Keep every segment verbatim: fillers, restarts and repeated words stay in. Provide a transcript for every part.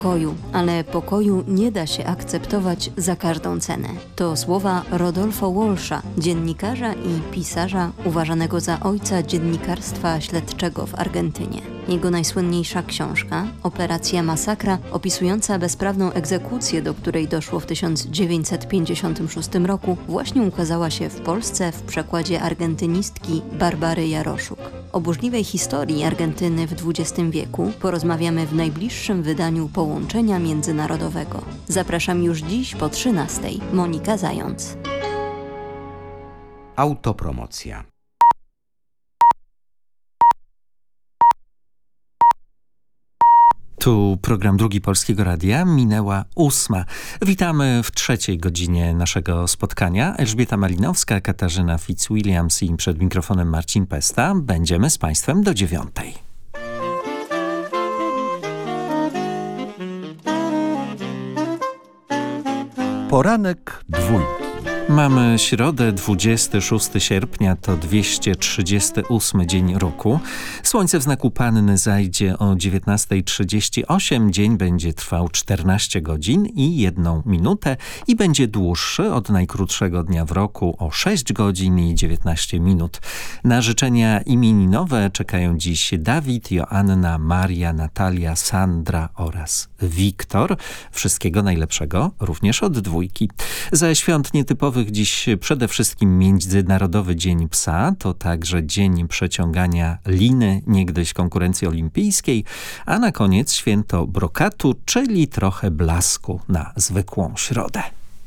Pokoju, ale pokoju nie da się akceptować za każdą cenę. To słowa Rodolfo Walsha, dziennikarza i pisarza uważanego za ojca dziennikarstwa śledczego w Argentynie. Jego najsłynniejsza książka, Operacja Masakra, opisująca bezprawną egzekucję, do której doszło w tysiąc dziewięćset pięćdziesiątym szóstym roku, właśnie ukazała się w Polsce w przekładzie argentynistki Barbary Jaroszuk. O burzliwej historii Argentyny w dwudziestym wieku porozmawiamy w najbliższym wydaniu Połączenia Międzynarodowego. Zapraszam już dziś po trzynastej. Monika Zając. Autopromocja. Tu program Drugi Polskiego Radia, minęła ósma. Witamy w trzeciej godzinie naszego spotkania. Elżbieta Malinowska, Katarzyna Fitzwilliams i przed mikrofonem Marcin Pesta. Będziemy z Państwem do dziewiątej. Poranek dwójki. Mamy środę, dwudziestego szóstego sierpnia, to dwieście trzydziesty ósmy dzień roku. Słońce w znaku Panny zajdzie o dziewiętnasta trzydzieści osiem. Dzień będzie trwał czternaście godzin i jedną minutę i będzie dłuższy od najkrótszego dnia w roku o sześć godzin i dziewiętnaście minut. Na życzenia imieninowe czekają dziś Dawid, Joanna, Maria, Natalia, Sandra oraz Wiktor. Wszystkiego najlepszego również od dwójki. Ze świąt nietypowych dziś przede wszystkim Międzynarodowy Dzień Psa, to także dzień przeciągania liny, niegdyś konkurencji olimpijskiej, a na koniec święto brokatu, czyli trochę blasku na zwykłą środę.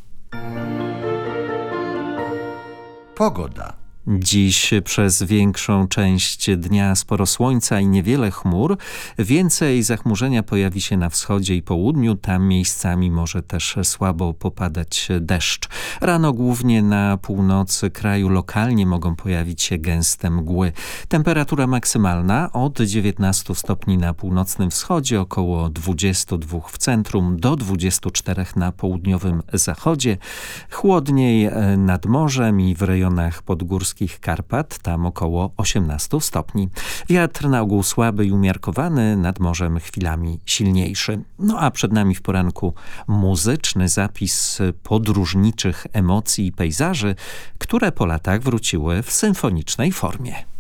Pogoda. Dziś przez większą część dnia sporo słońca i niewiele chmur. Więcej zachmurzenia pojawi się na wschodzie i południu. Tam miejscami może też słabo popadać deszcz. Rano głównie na północy kraju lokalnie mogą pojawić się gęste mgły. Temperatura maksymalna od dziewiętnastu stopni na północnym wschodzie, około dwudziestu dwóch w centrum, do dwudziestu czterech na południowym zachodzie. Chłodniej nad morzem i w rejonach podgórskich Karpat, tam około osiemnastu stopni. Wiatr na ogół słaby i umiarkowany, nad morzem chwilami silniejszy. No a przed nami w poranku muzyczny zapis podróżniczych emocji i pejzaży, które po latach wróciły w symfonicznej formie.